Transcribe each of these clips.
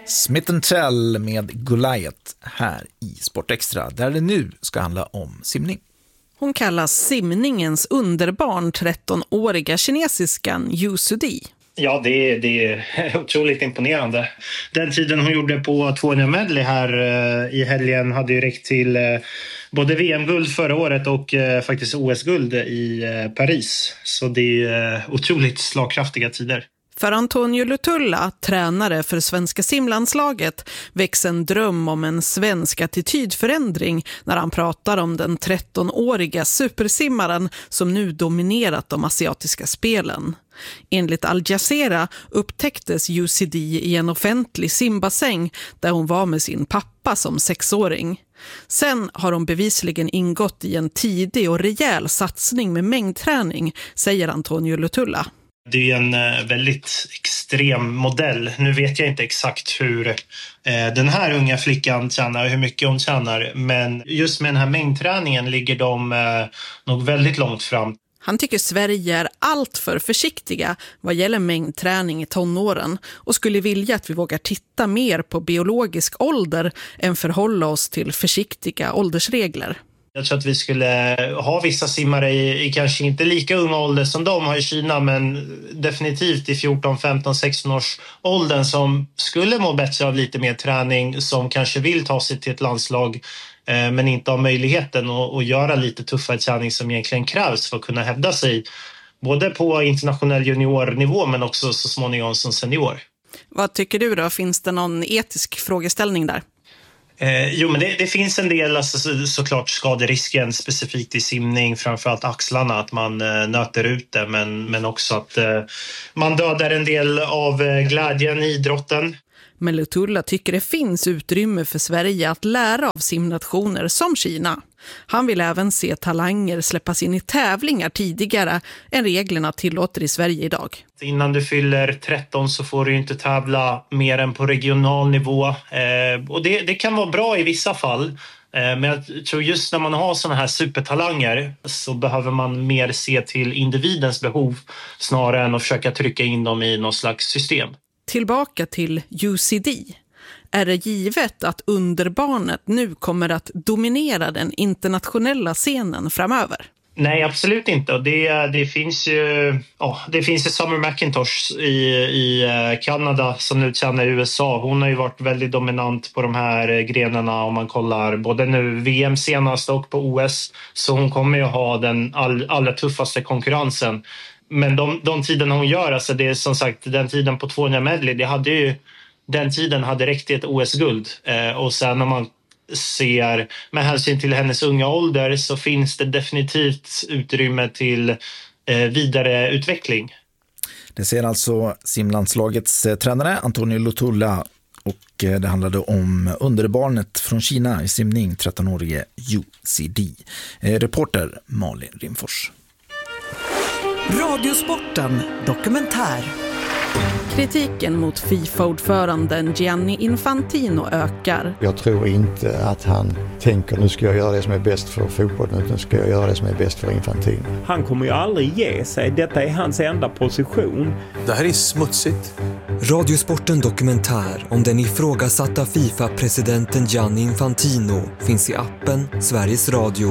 Smith & Tell med Goliath här i Sportextra, där det nu ska handla om simning. Hon kallas simningens underbarn, 13-åriga kinesiskan Yu Sudi. Ja, det är otroligt imponerande. Den tiden hon gjorde på 200 medley här i helgen hade ju räckt till både VM-guld förra året och faktiskt OS-guld i Paris. Så det är otroligt slagkraftiga tider. För Antonio Lutulla, tränare för svenska simlandslaget, väcks en dröm om en svensk attitydförändring när han pratar om den 13-åriga supersimmaren som nu dominerat de asiatiska spelen. Enligt Al Jazeera upptäcktes Yu Sudi i en offentlig simbassäng där hon var med sin pappa som 6-åring. Sen har hon bevisligen ingått i en tidig och rejäl satsning med mängdträning, säger Antonio Lutulla. Det är en väldigt extrem modell. Nu vet jag inte exakt hur den här unga flickan tjänar och hur mycket hon tjänar. Men just med den här mängdträningen ligger de nog väldigt långt fram. Han tycker Sverige är allt för försiktiga vad gäller mängdträning i tonåren och skulle vilja att vi vågar titta mer på biologisk ålder än förhålla oss till försiktiga åldersregler. Jag tror att vi skulle ha vissa simmare i kanske inte lika unga ålder som de har i Kina, men definitivt i 14, 15, 16 års åldern som skulle må bättre av lite mer träning, som kanske vill ta sig till ett landslag men inte har möjligheten att göra lite tuffare träning som egentligen krävs för att kunna hävda sig både på internationell juniornivå men också så småningom som senior. Vad tycker du då? Finns det någon etisk frågeställning där? Jo, men det finns en del, alltså, såklart skaderisken specifikt i simning, framförallt axlarna, att man nöter ut det, men också att man dödar en del av glädjen i idrotten. Men Lutulla tycker det finns utrymme för Sverige att lära av simnationer som Kina. Han vill även se talanger släppas in i tävlingar tidigare än reglerna tillåter i Sverige idag. Innan du fyller 13 så får du inte tävla mer än på regional nivå. Och det kan vara bra i vissa fall. Men jag tror just när man har såna här supertalanger så behöver man mer se till individens behov snarare än att försöka trycka in dem i någon slags system. Tillbaka till Yu Sudi. Är det givet att underbarnet nu kommer att dominera den internationella scenen framöver? Nej, absolut inte. Och det finns ju Summer McIntosh i Kanada som nu tjänar i USA. Hon har ju varit väldigt dominant på de här grenarna om man kollar både nu VM senast och på OS. Så hon kommer ju ha den allra tuffaste konkurrensen. Men de tiden hon gör, alltså det är som sagt den tiden på 200 medley, den tiden hade räckt till ett OS-guld. Och sen när man ser med hänsyn till hennes unga ålder så finns det definitivt utrymme till vidare utveckling. Det ser alltså simlandslagets tränare Antonio Lutulla, och det handlade om underbarnet från Kina i simning, 13-årige Yu Sudi. Reporter Malin Rimfors. Radiosporten dokumentär. Kritiken mot FIFA-ordföranden Gianni Infantino ökar. Jag tror inte att han tänker nu ska jag göra det som är bäst för fotbollen, utan ska jag göra det som är bäst för Infantino. Han kommer ju aldrig ge sig. Detta är hans enda position. Det här är smutsigt. Radiosporten dokumentär om den ifrågasatta FIFA-presidenten Gianni Infantino finns i appen Sveriges Radio.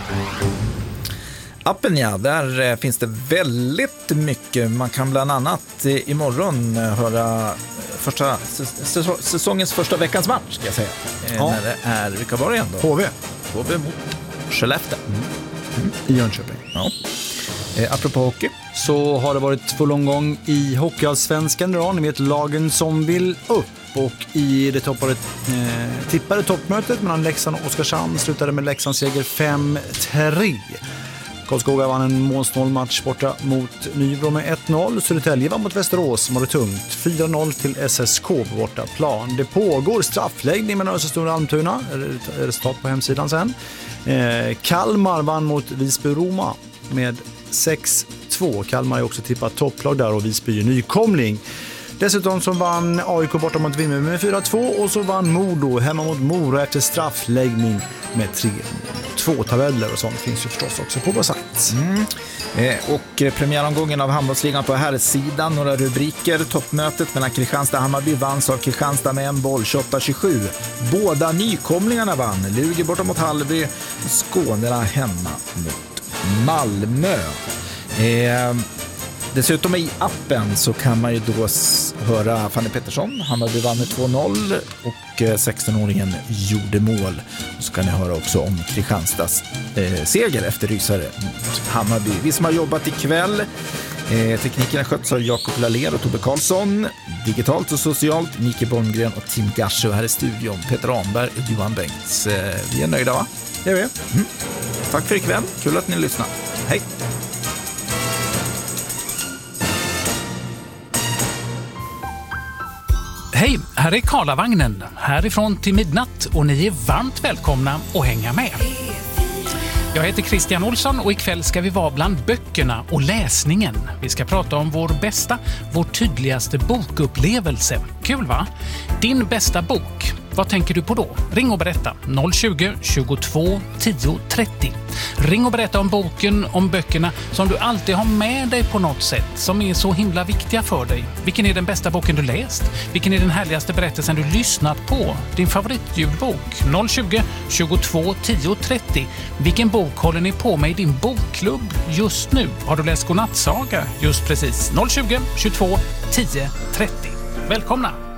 Appen, ja, där finns det väldigt mycket. Man kan bland annat imorgon höra säsongens första veckans match, ska jag säga. När det är, vilka var det igen då? HV mot Skellefteå. I Jönköping. Ja. Apropå hockey. Så har det varit full omgång i Hockeyallsvenskan idag. Ni vet lagen som vill upp. Och i det tippade toppmötet mellan Leksand och Oskarshamn slutade med Leksands seger 5-3. Karlskoga vann en målsnål-match borta mot Nybro med 1-0. Södertälje vann mot Västerås som har det tungt. 4-0 till SSK på borta plan. Det pågår straffläggning mellan Östersund och Almtuna. Resultat på hemsidan sen. Kalmar vann mot Visby-Roma med 6-2. Kalmar är också tippat topplag där och Visby är nykomling. Dessutom så vann AIK borta mot Vimmerby med 4-2 och så vann Modo hemma mot Mora efter straffläggning med 3-2. Tabeller och sånt finns ju förstås också på vår sajt. Och premiäromgången av handbollsligan på här sidan, några rubriker. Toppmötet mellan Kristianstad och Hammarby vanns av Kristianstad med en boll, 28-27. Båda nykomlingarna vann. Lugi borta mot Hallby, Skånerna hemma mot Malmö. Dessutom i appen så kan man ju då höra Fanny Pettersson. Hammarby vann med 2-0 och 16-åringen gjorde mål. Och så kan ni höra också om Kristianstads seger efter rysare mot Hammarby. Vi som har jobbat ikväll, tekniken har skötts av Jakob Laller och Tobbe Karlsson. Digitalt och socialt, Nike Borngren och Tim Garsho. Här i studion, Peter Ramberg och Johan Bengts. Vi är nöjda, va? Det är vi. Tack för ikväll, kul att ni lyssnar. Hej! Hej, här är Karlavagnen, härifrån till midnatt och ni är varmt välkomna att hänga med. Jag heter Christian Olsson och ikväll ska vi vara bland böckerna och läsningen. Vi ska prata om vår bästa, vår tydligaste bokupplevelse. Kul, va? Din bästa bok. Vad tänker du på då? Ring och berätta. 020 22 10 30. Ring och berätta om boken, om böckerna som du alltid har med dig på något sätt, som är så himla viktiga för dig. Vilken är den bästa boken du läst? Vilken är den härligaste berättelsen du lyssnat på? Din favoritljudbok? 020 22 10 30. Vilken bok håller ni på med i din bokklubb just nu? Har du läst godnattsaga just precis? 020 22 10 30. Välkomna!